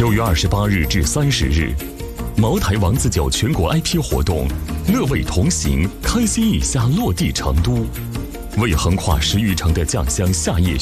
9月28日至30日，茅台王子酒全国 IP 活动，乐味同行，开心一下落地成都，为横跨10余城的酱香夏夜